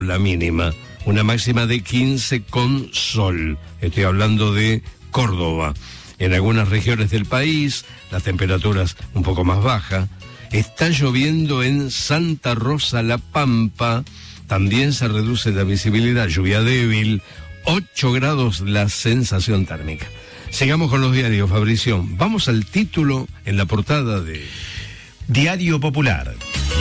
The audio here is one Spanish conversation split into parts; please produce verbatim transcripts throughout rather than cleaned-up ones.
la mínima, una máxima de quince con sol. Estoy hablando de Córdoba. En algunas regiones del país, las temperaturas un poco más bajas. Está lloviendo en Santa Rosa, La Pampa. También se reduce la visibilidad, lluvia débil. ocho grados la sensación térmica. Sigamos con los diarios, Fabricio. Vamos al título en la portada de Diario Popular.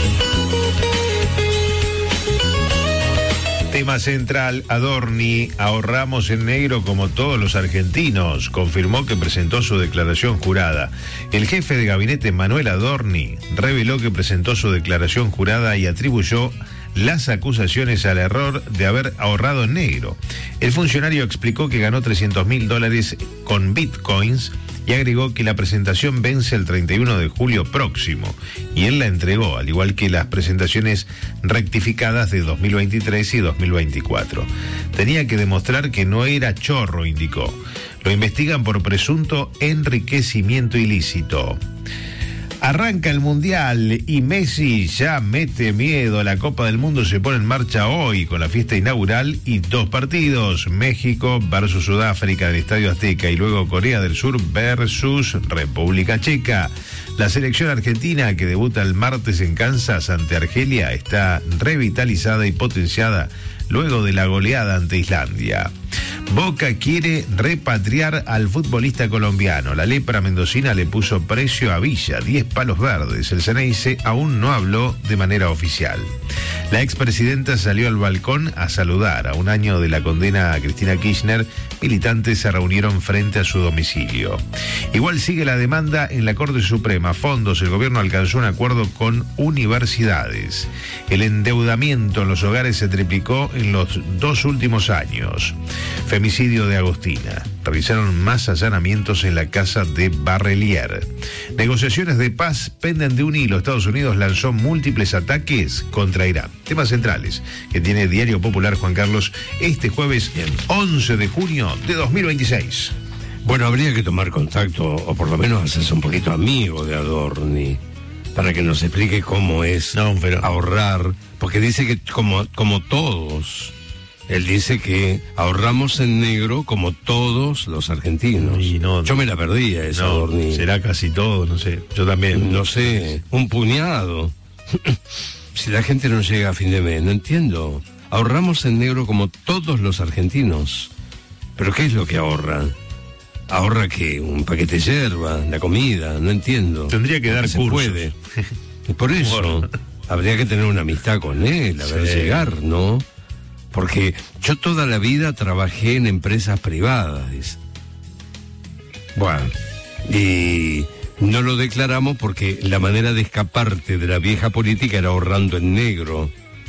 Tema central, Adorni, ahorramos en negro como todos los argentinos, confirmó que presentó su declaración jurada. El jefe de gabinete Manuel Adorni reveló que presentó su declaración jurada y atribuyó las acusaciones al error de haber ahorrado en negro. El funcionario explicó que ganó trescientos mil dólares con bitcoins y agregó que la presentación vence el treinta y uno de julio próximo y él la entregó, al igual que las presentaciones rectificadas de dos mil veintitrés y dos mil veinticuatro. Tenía que demostrar que no era chorro, indicó. Lo investigan por presunto enriquecimiento ilícito. Arranca el Mundial y Messi ya mete miedo. La Copa del Mundo se pone en marcha hoy con la fiesta inaugural y dos partidos. México versus Sudáfrica en el Estadio Azteca y luego Corea del Sur versus República Checa. La selección argentina que debuta el martes en Kansas ante Argelia está revitalizada y potenciada luego de la goleada ante Islandia. Boca quiere repatriar al futbolista colombiano. La lepra mendocina le puso precio a Villa, diez palos verdes. El Ceneice aún no habló de manera oficial. La expresidenta salió al balcón a saludar. A un año de la condena a Cristina Kirchner, militantes se reunieron frente a su domicilio. Igual sigue la demanda en la Corte Suprema. Fondos, el gobierno alcanzó un acuerdo con universidades. El endeudamiento en los hogares se triplicó en los dos últimos años. Femicidio de Agostina. Realizaron más allanamientos en la casa de Barrelier. Negociaciones de paz penden de un hilo. Estados Unidos lanzó múltiples ataques contra Irán. Temas centrales que tiene Diario Popular, Juan Carlos, este jueves once de junio de dos mil veintiséis. Bueno, habría que tomar contacto, o por lo menos hacerse un poquito amigo de Adorni, para que nos explique cómo es no, pero... ahorrar, porque dice que como, como todos... Él dice que ahorramos en negro como todos los argentinos. Y no, Yo me la perdí a esa, no, Adorni. Será casi todo, no sé. Yo también. No sé, un puñado. Si la gente no llega a fin de mes, no entiendo. Ahorramos en negro como todos los argentinos. ¿Pero qué es lo que ahorra? ¿Ahorra qué? ¿Un paquete de yerba? ¿La comida? No entiendo. Tendría que dar se cursos. Puede. Y por eso bueno. Habría que tener una amistad con él, a ver sí. llegar, ¿no? Porque yo toda la vida trabajé en empresas privadas, dice. Bueno, y no lo declaramos porque la manera de escaparte de la vieja política era ahorrando en negro.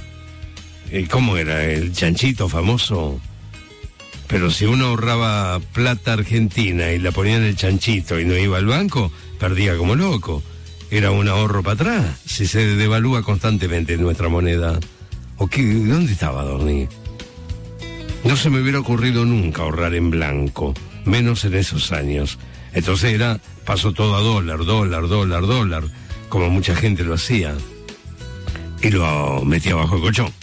¿Cómo era? El chanchito famoso. Pero si uno ahorraba plata argentina y la ponía en el chanchito y no iba al banco, perdía como loco. Era un ahorro para atrás, si se devalúa constantemente nuestra moneda. ¿O qué? ¿Dónde estaba Adorni? No se me hubiera ocurrido nunca ahorrar en blanco, menos en esos años. Entonces era, pasó todo a dólar, dólar, dólar, dólar, como mucha gente lo hacía. Y lo metía bajo el colchón.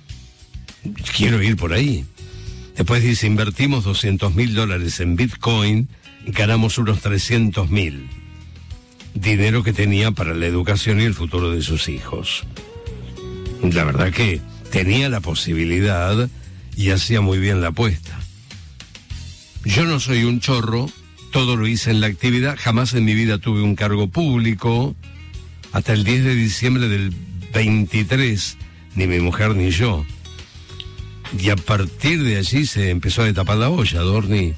Quiero ir por ahí. Después dice, invertimos doscientos mil dólares en Bitcoin y ganamos unos trescientos mil. Dinero que tenía para la educación y el futuro de sus hijos. La verdad que tenía la posibilidad y hacía muy bien la apuesta. Yo no soy un chorro, todo lo hice en la actividad, jamás en mi vida tuve un cargo público, hasta el diez de diciembre del veintitrés, ni mi mujer ni yo. Y a partir de allí se empezó a destapar la olla, Adorni.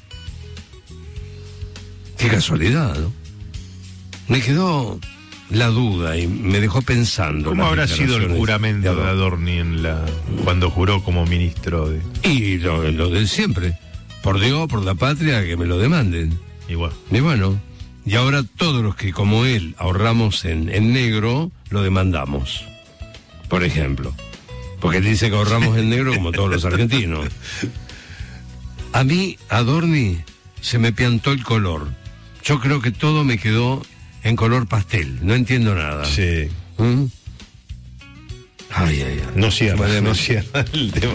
Qué casualidad, ¿no? Me quedó la duda y me dejó pensando. ¿Cómo habrá sido el juramento de Adorni en la cuando juró como ministro de...? Y lo, lo de siempre. Por Dios, por la patria, que me lo demanden. Igual. Y bueno, y ahora todos los que como él ahorramos en, en negro, lo demandamos. Por ejemplo. Porque él dice que ahorramos en negro como todos los argentinos. A mí, Adorni, se me piantó el color. Yo creo que todo me quedó en color pastel. No entiendo nada. Sí. ¿Mm? Ay, ay, ay. No cierra, no cierra el tema.